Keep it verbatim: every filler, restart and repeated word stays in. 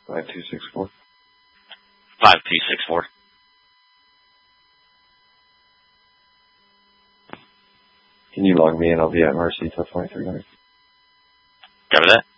Five two six four. Five two six four. Can you log me in? I'll be at Mercy till twenty-three hundred. Cover that.